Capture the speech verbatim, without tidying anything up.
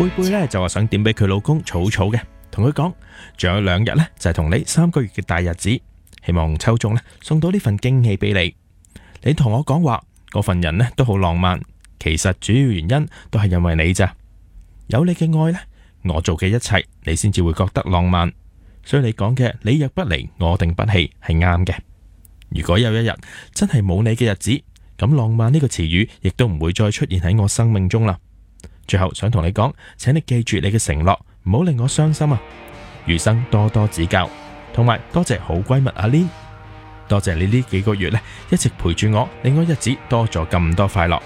貝貝咧就話想點俾佢老公草草嘅，同佢講仲有兩日咧就係同你三個月嘅大日子，希望抽中咧送到呢份驚喜俾你。你同我講話嗰份人咧都好浪漫，其實主要原因都係因為你咋，有你嘅愛咧，我做嘅一切你先至會覺得浪漫。所以你講嘅你若不離，我定不棄係啱嘅。如果有一日真係冇你嘅日子，咁浪漫呢個詞語亦都唔會再出現喺我生命中啦。最後想同你講，請你記住你嘅承諾，唔好令我傷心啊！餘生多多指教，同埋多謝好閨蜜阿 Lin， 多謝你呢幾個月咧一直陪住我，令我日子多咗咁多快樂。